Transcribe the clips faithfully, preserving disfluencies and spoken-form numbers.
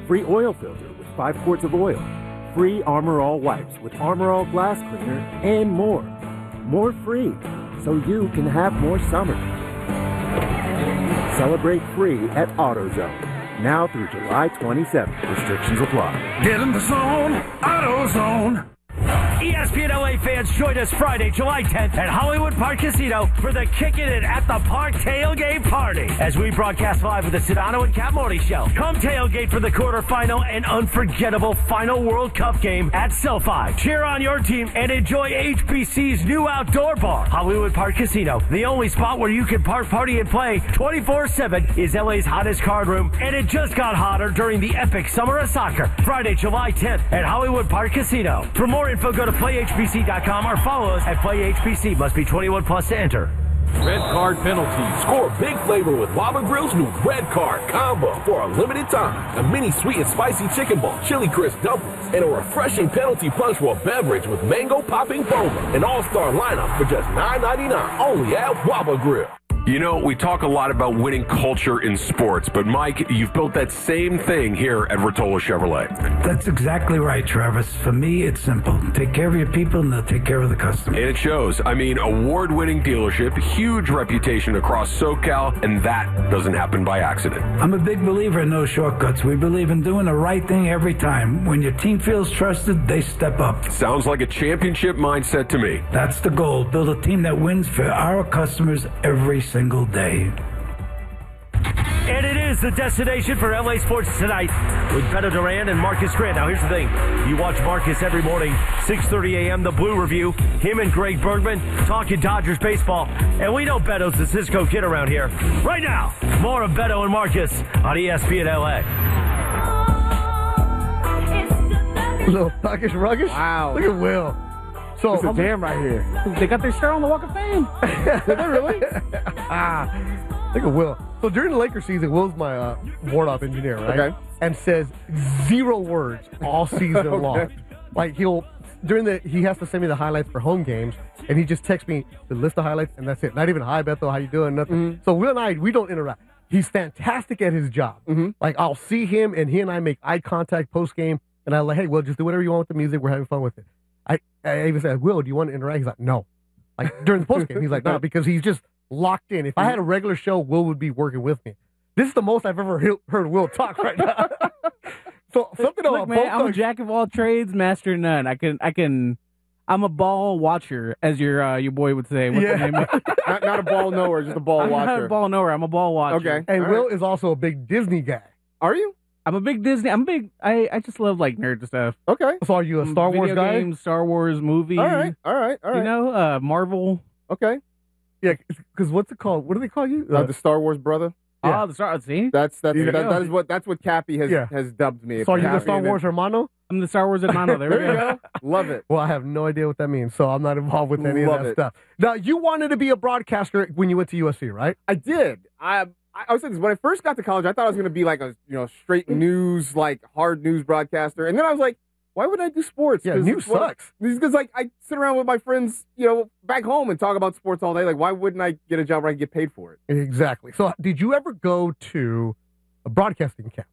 free oil filter with five quarts of oil, free Armor All wipes with Armor All glass cleaner, and more. More free, so you can have more summer. Celebrate free at AutoZone, now through July twenty-seventh. Restrictions apply. Get in the zone, AutoZone. E S P N L A fans, join us Friday, July tenth at Hollywood Park Casino for the Kickin' It at the Park tailgate party as we broadcast live with the Sedano and Cap Morty Show. Come tailgate for the quarterfinal and unforgettable final World Cup game at SoFi. Cheer on your team and enjoy H B C's new outdoor bar. Hollywood Park Casino, the only spot where you can park, party, and play twenty-four seven, is L A's hottest card room, and it just got hotter during the epic Summer of Soccer. Friday, July tenth at Hollywood Park Casino. For more info, go to play H B C dot com or follow us at Play H B C. Must be twenty-one plus to enter. Red Card penalty. Score big flavor with Waba Grill's new Red Card combo for a limited time. A mini sweet and spicy chicken ball, chili crisp dumplings, and a refreshing penalty punch for a beverage with mango popping boba. An all-star lineup for just nine ninety-nine only at Waba Grill. You know, we talk a lot about winning culture in sports, but Mike, you've built that same thing here at Rotolo Chevrolet. That's exactly right, Travis. For me, it's simple. Take care of your people and they'll take care of the customer. And it shows. I mean, award-winning dealership, huge reputation across SoCal, and that doesn't happen by accident. I'm a big believer in no shortcuts. We believe in doing the right thing every time. When your team feels trusted, they step up. Sounds like a championship mindset to me. That's the goal. Build a team that wins for our customers every single day. And it is the destination for L A Sports tonight with Beto Duran and Marcus Grant. Now, here's the thing. You watch Marcus every morning, six thirty a.m., The Blue Review. Him and Greg Bergman talking Dodgers baseball. And we know Beto's the Cisco kid around here. Right now, more of Beto and Marcus on E S P N L A. Little thuggish ruggish. Wow. Look at Will. So, It's a jam right here. They got their star on the Walk of Fame. Did they really? ah, look at Will. So during the Lakers season, Will's my uh, board-op engineer, right? Okay. And says zero words all season Okay. long. Like he'll during the he has to send me the highlights for home games, and he just texts me the list of highlights, and that's it. Not even hi Bethel, how you doing? Nothing. Mm-hmm. So Will and I, we don't interact. He's fantastic at his job. Mm-hmm. Like I'll see him, and he and I make eye contact post game, and I'm like, hey, Will, just do whatever you want with the music. We're having fun with it. I, I even said, Will, do you want to interact? He's like, no. Like during the post game, he's like, no, because he's just locked in. If I had a regular show, Will would be working with me. This is the most I've ever he- heard Will talk right now. So something Look, about man, both I'm a thugs- jack of all trades, master of none. I can, I can, I'm a ball watcher, as your uh, your boy would say. What's Yeah. the name of not, not a ball knower, just a ball I'm watcher. not a ball knower. I'm a ball watcher. Okay. And All Will right. is also a big Disney guy. Are you? I'm a big Disney. I'm big. I, I just love like nerd stuff. Okay. So are you a Star Wars Video guy? games, Star Wars movie. All right. All right. All right. You know, uh, Marvel. Okay. Yeah, because what's it called? What do they call you? Uh, the Star Wars brother. Yeah. Oh, the Star. See, That's that's There you that, go. that is what that's what Cappy has Yeah. has dubbed me. so are you the Cappy Star and Wars then- hermano? I'm the Star Wars hermano. There we There you go. go. Love it. Well, I have no idea what that means, so I'm not involved with any Love of that it. stuff. Now, you wanted to be a broadcaster when you went to U S C, right? I did. I I was saying this when I first got to college. I thought I was going to be like a you know straight news, like hard news broadcaster, and then I was like, why would I do sports? Yeah, 'Cause news it's what- sucks. Because like I sit around with my friends, you know, back home and talk about sports all day. Like, why wouldn't I get a job where I can get paid for it? Exactly. So, did you ever go to a broadcasting camp?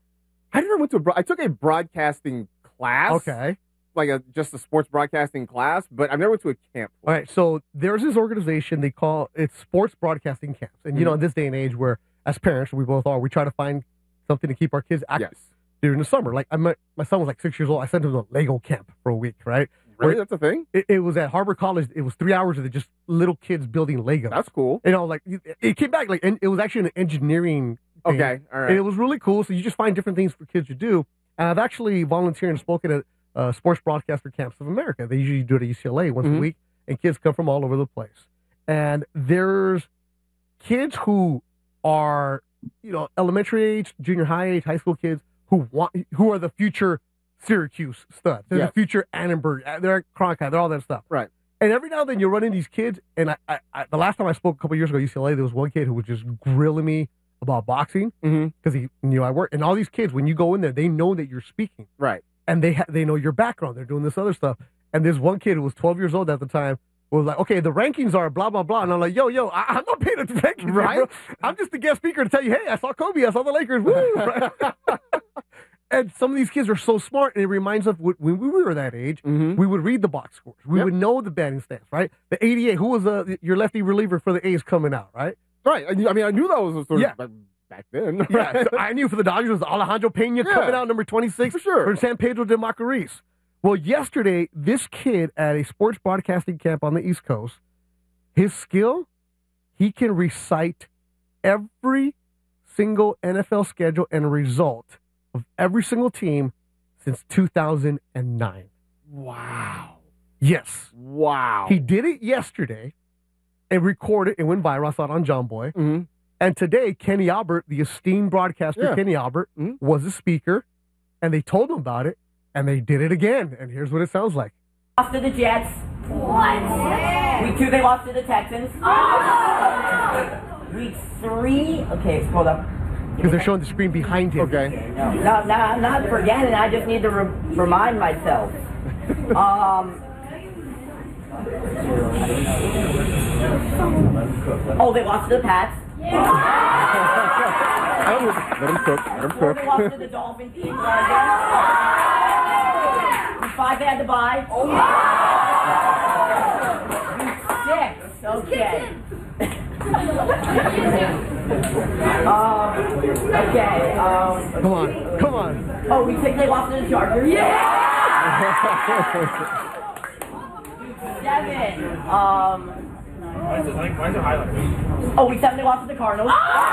I never went to a. Bro- I took a broadcasting class. Okay. Like a just a sports broadcasting class, but I never went to a camp. All right. So, there's this organization, they call it's sports broadcasting camps. And, you know, in this day and age where, as parents, we both are, we try to find something to keep our kids active Yes. during the summer. Like, I met, my son was like six years old. I sent him to a Lego camp for a week, right? Really, Where- that's a thing. It, it was at Harbor College. It was three hours of just little kids building Legos. That's cool. You know, like, it it came back, like, and it was actually an engineering thing. Okay, all right. And it was really cool. So you just find different things for kids to do. And I've actually volunteered and spoken at uh, Sports Broadcaster Camps of America. They usually do it at U C L A once Mhm. a week, and kids come from all over the place. And there's kids who are, you know, elementary age, junior high age, high school kids who want, who are the future Syracuse studs. They're Yes. the future Annenberg. They're Cronkite. They're all that stuff. Right. And every now and then you run into these kids. And I, I, I, the last time I spoke a couple years ago at U C L A, there was one kid who was just grilling me about boxing Mhm. because he knew I work. And all these kids, when you go in there, they know that you're speaking, Right. and they ha- they know your background. They're doing this other stuff. And there's one kid who was twelve years old at the time was like, okay, the rankings are blah blah blah, and I'm like, yo yo, I- I'm not paying attention, rankings, Right. bro. I'm just the guest speaker to tell you, hey, I saw Kobe, I saw the Lakers, woo. Right? And some of these kids are so smart, and it reminds us of when we were that age, Mhm. we would read the box scores. We Yep. would know the batting stance, right? The eighty-eight, who was the, your lefty reliever for the A's coming out, right? Right. I, knew- I mean, I knew that was sort Yeah. of like, back then. Yeah, right? so I knew for the Dodgers it was Alejandro Pena Yeah. coming out, number twenty-six, For sure. for San Pedro de Macorís. Well, yesterday, this kid at a sports broadcasting camp on the East Coast, his skill, he can recite every single N F L schedule and result of every single team since two thousand nine. Wow. Yes. Wow. He did it yesterday and recorded. It went viral. I saw it on John Boy. hmm And today, Kenny Albert, the esteemed broadcaster Yeah. Kenny Albert, Mhm. was a speaker, and they told him about it, and they did it again. And here's what it sounds like. Lost to the Jets. What? Week two, they lost to the Texans. Week three, okay, hold up. Because they're showing the screen behind him. Okay. No, no, no, I'm not forgetting. I just need to re- remind myself. Um. Oh, they lost to the Pats. Let him cook. Let him Four, cook. they lost to the Dolphins. Team uh, Week five, they had to buy. Week six, okay. um, okay. Um, Come on. Come on. oh, we think they lost to the Chargers. Yeah. Seven. Um. Oh, we seven. They lost to the Cardinals.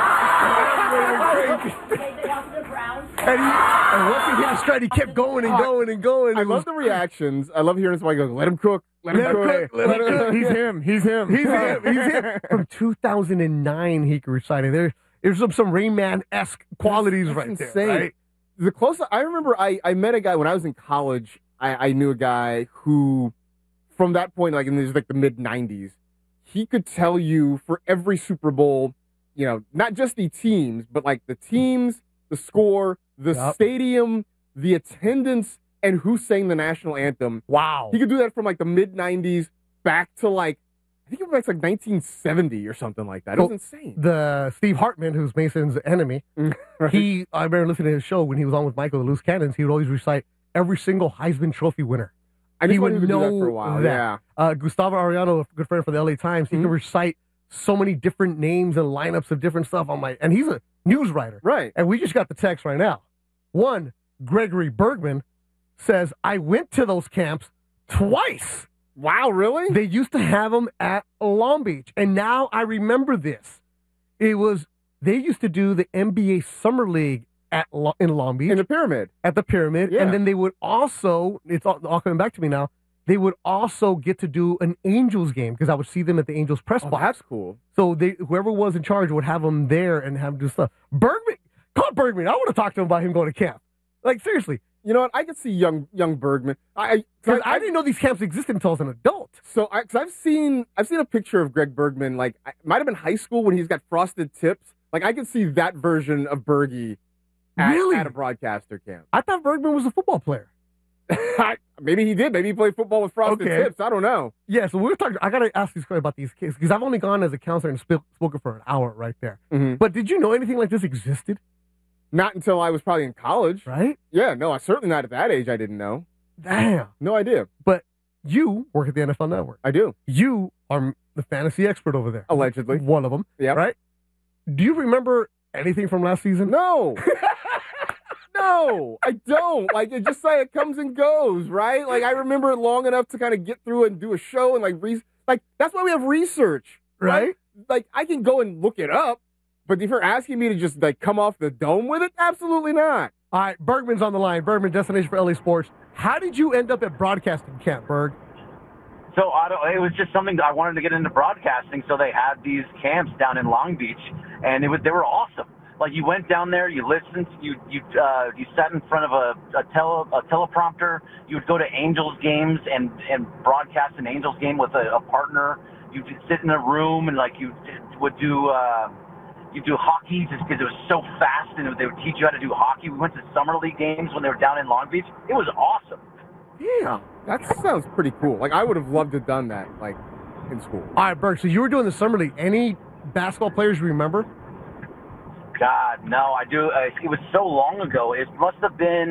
Okay, they lost to the Browns. And, he, and once he hit a stride, he kept going and going and going. I It love was- the reactions. I love hearing somebody go, let him cook. Let him Let him cook. cook, let him cook. He's him. He's him. He's him. He's him. From two thousand nine, he could recite it. There, there's some, some Rain Man-esque qualities That's right insane. there. Right? The closest I remember, I, I met a guy when I was in college. I, I knew a guy who, from that point, like in the, like the mid nineties, he could tell you for every Super Bowl, you know, not just the teams, but like the teams, the score, the Yep. stadium, the attendance, and who sang the national anthem. Wow. He could do that from like the mid nineties back to like, I think it was like nineteen seventy or something like that. It was So, insane. The Steve Hartman, who's Mason's enemy, Right. he, I remember listening to his show when he was on with Michael, the Loose Cannons, he would always recite every single Heisman Trophy winner. I just he wanted would to do that know for a while. that. Yeah. Uh, Gustavo Arellano, a good friend for the L A Times, he Mhm. can recite so many different names and lineups of different stuff. I'm like, and he's a news writer. Right. And we just got the text right now. One, Gregory Bergman says, I went to those camps twice. Wow, really? They used to have them at Long Beach. And now I remember this. It was, they used to do the N B A Summer League at Lo- in Long Beach. In the pyramid. At the Pyramid. Yeah. And then they would also, it's all, all coming back to me now, they would also get to do an Angels game because I would see them at the Angels press Oh, box. that's cool. So they, whoever was in charge would have them there and have them do stuff. Bergman, call Bergman. I want to talk to him about him going to camp. Like, seriously. You know what? I could see young young Bergman. I Because I, I didn't know these camps existed until I was an adult. So I, cause I've seen I've seen a picture of Greg Bergman. Like, it might have been high school when he's got frosted tips. Like, I could see that version of Bergie at, Really? at a broadcaster camp. I thought Bergman was a football player. I- Maybe he did. Maybe he played football with frosted Okay. tips. I don't know. Yeah, so we were talking. I got to ask these questions about these kids because I've only gone as a counselor and sp- spoken for an hour right there. Mhm. But did you know anything like this existed? Not until I was probably in college. Right? Yeah, no, I certainly not at that age. I didn't know. Damn. No idea. But you work at the N F L Network. I do. You are the fantasy expert over there. Allegedly. One of them. Yeah. Right? Do you remember anything from last season? No. No, I don't. Like, it just like it comes and goes, right? Like, I remember it long enough to kind of get through and do a show and like re- like that's why we have research, Right? Like, I can go and look it up, but if you're asking me to just like come off the dome with it, absolutely not. All right, Bergman's on the line. Bergman, destination for L A Sports. How did you end up at broadcasting camp, Berg? So I don't, it was just something that I wanted to get into broadcasting. So they had these camps down in Long Beach, and it was they were awesome. Like, you went down there, you listened, you you uh, you sat in front of a a, tele, a teleprompter. You would go to Angels games and and broadcast an Angels game with a, a partner. You'd sit in a room and like you would do uh, you do hockey just because it was so fast, and they would teach you how to do hockey. We went to summer league games when they were down in Long Beach. It was awesome. Yeah, that sounds pretty cool. Like, I would have loved to have done that, like, in school. All right, Berg, so you were doing the summer league. Any basketball players you remember? God, no, I do. Uh, it was so long ago. It must have been